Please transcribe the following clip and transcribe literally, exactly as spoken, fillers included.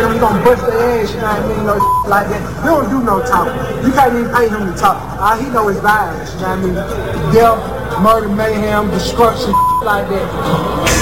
train them, he gonna bust their ass, you know what I mean? No shit like that. He don't do no talking. You can't even pay him to talk. All he know is violence, you know what I mean? Death, murder, mayhem, destruction, like that.